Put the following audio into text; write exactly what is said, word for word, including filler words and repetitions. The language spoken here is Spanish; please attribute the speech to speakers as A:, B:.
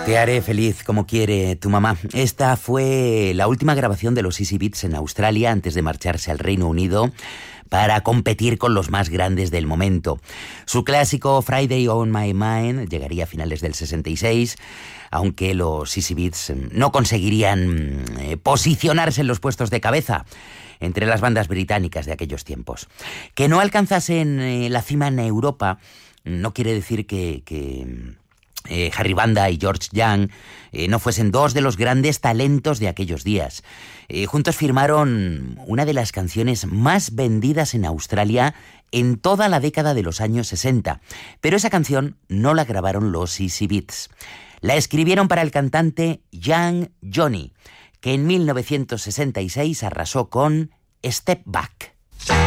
A: Te haré feliz como quiere tu mamá. Esta fue la última grabación de los Easy Beats en Australia antes de marcharse al Reino Unido para competir con los más grandes del momento. Su clásico Friday on My Mind llegaría a finales del sesenta y seis, aunque los Easy Beats no conseguirían eh, posicionarse en los puestos de cabeza entre las bandas británicas de aquellos tiempos. Que no alcanzasen eh, la cima en Europa no quiere decir que... que Eh, Harry Vanda y George Young eh, no fuesen dos de los grandes talentos de aquellos días. Eh, juntos firmaron una de las canciones más vendidas en Australia en toda la década de los años sesenta, pero esa canción no la grabaron los Easy Beats. La escribieron para el cantante Young Johnny, que en mil novecientos sesenta y seis arrasó con Step Back.